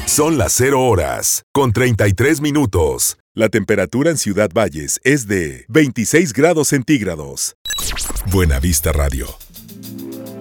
Son las 0 horas, con 33 minutos. La temperatura en Ciudad Valles es de 26 grados centígrados. Buena Vista Radio,